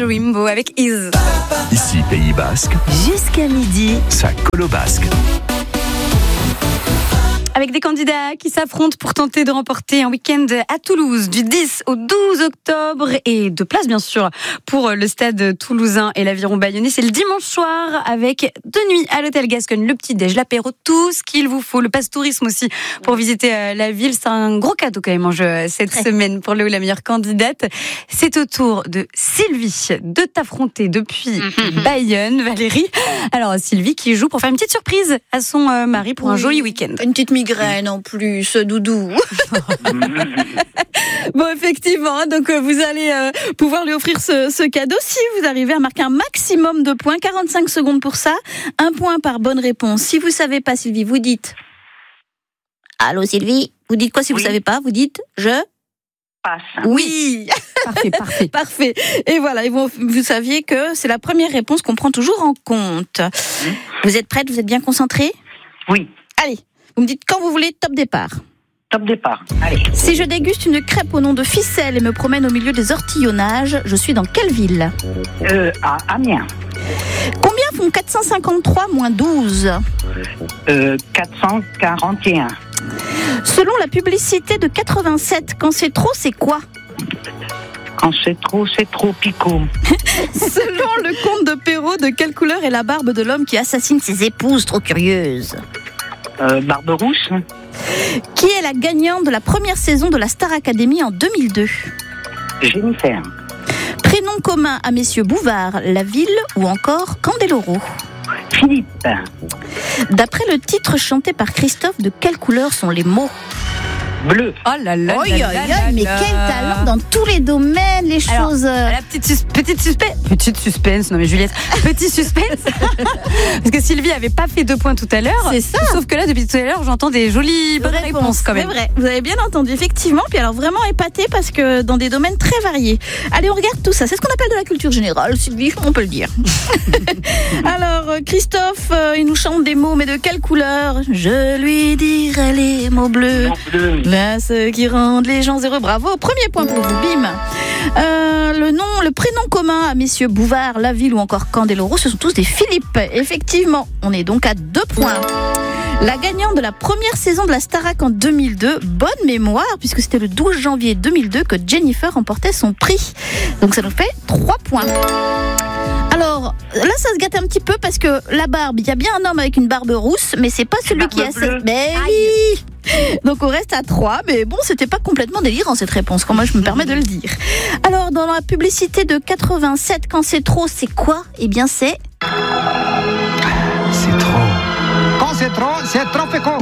Rimbaud avec Is. Ici Pays Basque, Jusqu'à midi. ça colle au basque. Avec des candidats qui s'affrontent pour tenter de remporter un week-end à Toulouse du 10 au 12 octobre et 2 places bien sûr pour le stade toulousain et l'Aviron Bayonnais. C'est le dimanche soir avec 2 nuits à l'hôtel Gascogne, le petit-déj, l'apéro, tout ce qu'il vous faut. Le passe-tourisme aussi pour visiter la ville. C'est un gros cadeau quand même en jeu cette semaine pour le ou la meilleure candidate. C'est au tour de Sylvie de t'affronter depuis Bayonne, Valérie. Alors Sylvie qui joue pour faire une petite surprise à son mari pour un joli week-end. Une petite migraine en plus, doudou. Bon, effectivement, donc vous allez pouvoir lui offrir ce cadeau si vous arrivez à marquer un maximum de points. 45 secondes pour ça, 1 point par bonne réponse. Si vous savez pas, Sylvie, vous dites... Allô Sylvie, vous dites quoi si vous savez pas? Vous dites je... Passe. Oui. Parfait. Parfait. Et voilà, et vous saviez que c'est la première réponse qu'on prend toujours en compte. Vous êtes prête? Vous êtes bien concentrés? Oui, Allez, vous me dites quand vous voulez, top départ. top départ. Allez. Si je déguste une crêpe au nom de ficelle et me promène au milieu des ortillonnages, je suis dans quelle ville? À Amiens. Combien font 453 moins 12? 441. Selon la publicité de 87, quand c'est trop, c'est quoi? Quand c'est trop picot. Selon le conte de Perrault, de quelle couleur est la barbe de l'homme qui assassine ses épouses trop curieuses? Barbe rousse. Qui est la gagnante de la première saison de la Star Academy en 2002? Jennifer. Prénom commun à messieurs Bouvard, La Ville ou encore Candeloro? Philippe. D'après le titre chanté par Christophe, de quelle couleur sont les mots? Bleu. Oh là là. Mais quel talent dans tous les domaines, les Alors, choses. La petite suspense. Non mais Juliette, petit suspense. Parce que Sylvie avait pas fait 2 points tout à l'heure. C'est ça. Sauf que là, depuis tout à l'heure, j'entends des jolies bonnes réponses quand même. C'est vrai, vous avez bien entendu, effectivement. Puis alors vraiment épaté parce que dans des domaines très variés. Allez, on regarde tout ça. C'est ce qu'on appelle de la culture générale, Sylvie, on peut le dire. Alors, Christophe, il nous chante des mots, mais de quelle couleur? Je lui dirai les mots bleus. Bleu. Là, ceux qui rendent les gens heureux. Bravo, premier point pour vous, bim. Le prénom commun à messieurs Bouvard, La Ville ou encore Candeloro, ce sont tous des Philippe. Effectivement, on est donc à 2 points. La gagnante de la première saison de la Starac en 2002, bonne mémoire, puisque c'était le 12 janvier 2002 que Jennifer remportait son prix. Donc ça nous fait 3 points. Alors, là, ça se gâte un petit peu parce que la barbe, il y a bien un homme avec une barbe rousse, mais c'est pas celui qui a cette... Mais oui. Donc on reste à 3, mais bon, c'était pas complètement délirant cette réponse, quand moi je me permets de le dire. Alors, dans la publicité de 87, quand c'est trop, c'est quoi? Eh bien, c'est... C'est trop. Quand c'est trop fécond.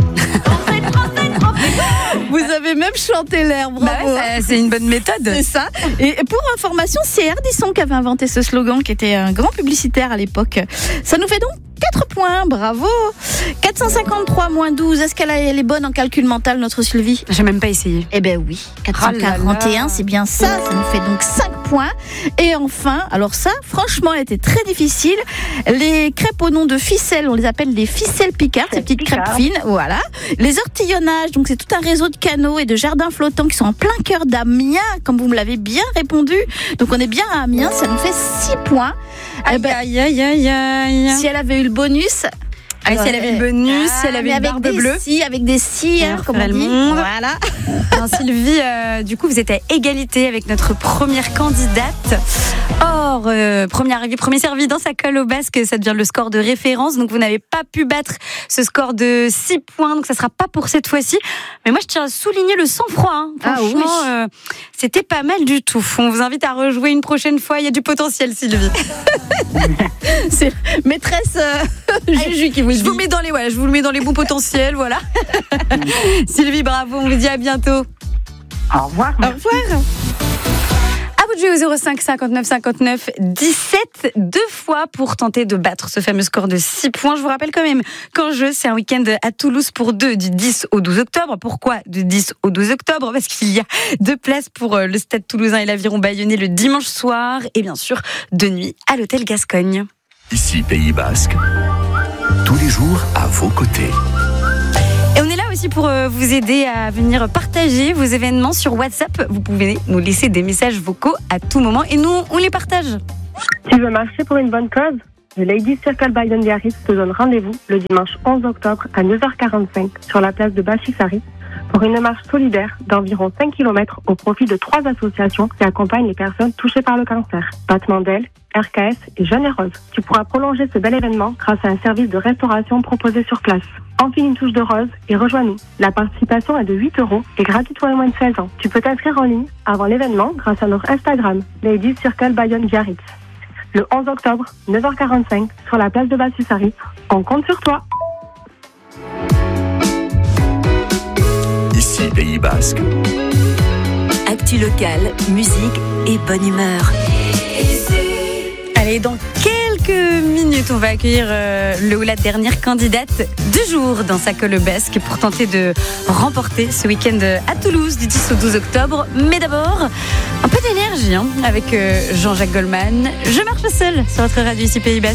Vous avez même chanté l'air, bravo. Bah ouais, c'est une bonne méthode. C'est ça. Et pour information, c'est Ardisson qui avait inventé ce slogan, qui était un grand publicitaire à l'époque. Ça nous fait donc 4 points, bravo. 453 moins 12, est-ce qu'elle est bonne en calcul mental, notre Sylvie? J'ai même pas essayé. Eh ben oui, 441, c'est bien ça, ça nous fait donc 5 points. Et enfin, alors ça, franchement, elle était très difficile. Les crêpes au nom de ficelle, on les appelle des ficelles picardes, ces petites crêpes fines, voilà. Les ortillonnages, donc c'est tout un réseau de canaux et de jardins flottants qui sont en plein cœur d'Amiens, comme vous me l'avez bien répondu. Donc on est bien à Amiens, ça nous fait 6 points. Aïe, aïe, aïe, aïe, aïe. Si elle avait eu le bonus... Si elle avait le bonus, si elle avait une barbe bleue. Avec des si, comme on dit. Voilà. Alors, Sylvie, du coup, vous êtes à égalité avec notre première candidate. Or, premier arrivé, premier servi dans sa colle au basque, ça devient le score de référence. Donc, vous n'avez pas pu battre ce score de 6 points. Donc, ça ne sera pas pour cette fois-ci. Mais moi, je tiens à souligner le sang-froid. Hein. Franchement, c'était pas mal du tout. On vous invite à rejouer une prochaine fois. Il y a du potentiel, Sylvie. C'est maîtresse Juju qui vous je vous le mets dans les bons potentiels, voilà. Sylvie, bravo, on vous dit à bientôt. Au revoir. Au revoir. À vous de jouer au 05 59 59 17 2 fois pour tenter de battre ce fameux score de 6 points. Je vous rappelle quand même qu'en jeu, c'est un week-end à Toulouse pour 2 du 10 au 12 octobre. Pourquoi du 10 au 12 octobre? Parce qu'il y a 2 places pour le stade toulousain et l'Aviron Bayonnais le dimanche soir et bien sûr 2 nuits à l'hôtel Gascogne. Ici Pays Basque, tous les jours à vos côtés. Et on est là aussi pour vous aider à venir partager vos événements sur WhatsApp. Vous pouvez nous laisser des messages vocaux à tout moment et nous, on les partage. Tu veux marcher pour une bonne cause ? Le Ladies Circle by Biarritz te donne rendez-vous le dimanche 11 octobre à 9h45 sur la place de Bachisari pour une marche solidaire d'environ 5 km au profit de 3 associations qui accompagnent les personnes touchées par le cancer. Battement d'ailes, RKS et Jeune et Rose. Tu pourras prolonger ce bel événement grâce à un service de restauration proposé sur place. Enfile une touche de rose et rejoins-nous. La participation est de 8 € et gratuite aux moins de 16 ans. Tu peux t'inscrire en ligne avant l'événement grâce à notre Instagram, Ladies Circle by Biarritz. Le 11 octobre, 9h45, sur la place de Bachisari. On compte sur toi. Ici Pays Basque. Actu locale, musique et bonne humeur. Allez, dans quelques minutes, on va accueillir le ou la dernière candidate du jour dans Sa Colle Basque pour tenter de remporter ce week-end à Toulouse du 10 au 12 octobre. Mais d'abord, un peu d'énergie avec Jean-Jacques Goldman. Je marche seule sur votre radio ici Pays Basque.